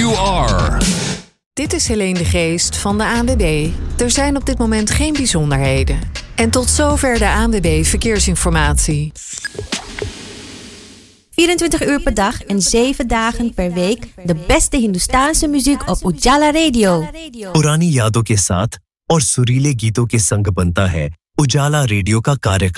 you are. Dit is Helene de Geest van de ANWB. Er zijn op dit moment geen bijzonderheden. En tot zover de ANWB Verkeersinformatie. 24 uur per dag en 7 dagen per week de beste Hindustaanse muziek op Ujala Radio. पुरानी यादों के साथ और सुरीले गीतों के संग बनता है उजाला रेडियो का कार्यक्रम